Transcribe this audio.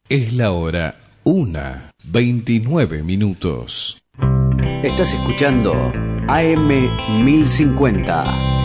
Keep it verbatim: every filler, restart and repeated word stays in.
Es la hora una, veintinueve minutos. Estás escuchando A M mil cincuenta,